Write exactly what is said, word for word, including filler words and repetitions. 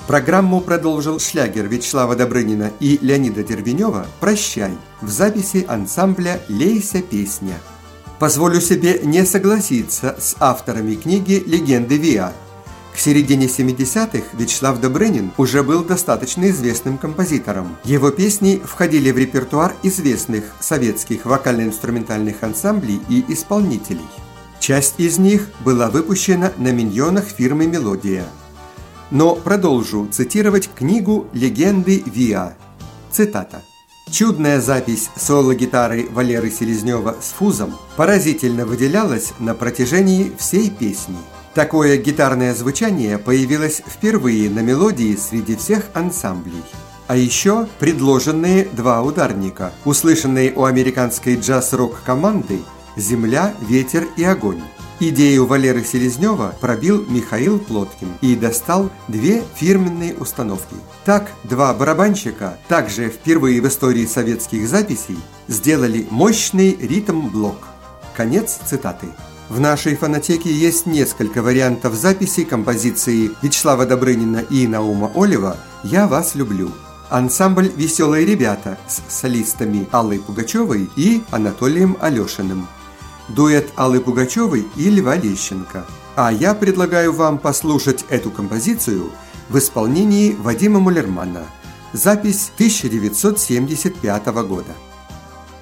Программу продолжил шлягер Вячеслава Добрынина и Леонида Дербенева «Прощай» в записи ансамбля «Лейся, песня». Позволю себе не согласиться с авторами книги «Легенды ВИА». К середине семидесятых Вячеслав Добрынин уже был достаточно известным композитором. Его песни входили в репертуар известных советских вокально-инструментальных ансамблей и исполнителей. Часть из них была выпущена на миньонах фирмы «Мелодия». Но продолжу цитировать книгу «Легенды ВИА». Цитата. «Чудная запись соло-гитары Валеры Селезнева с фузом поразительно выделялась на протяжении всей песни. Такое гитарное звучание появилось впервые на мелодии среди всех ансамблей. А еще предложенные два ударника, услышанные у американской джаз-рок-команды «Земля, ветер и огонь». Идею Валеры Селезнева пробил Михаил Плоткин и достал две фирменные установки. Так, два барабанщика, также впервые в истории советских записей, сделали мощный ритм-блок». Конец цитаты. В нашей фонотеке есть несколько вариантов записи композиции Вячеслава Добрынина и Наума Олева «Я вас люблю». Ансамбль «Веселые ребята» с солистами Аллой Пугачевой и Анатолием Алешиным. Дуэт Аллы Пугачевой и Льва Лещенко. А я предлагаю вам послушать эту композицию в исполнении Вадима Мулермана. Запись тысяча девятьсот семьдесят пятого года.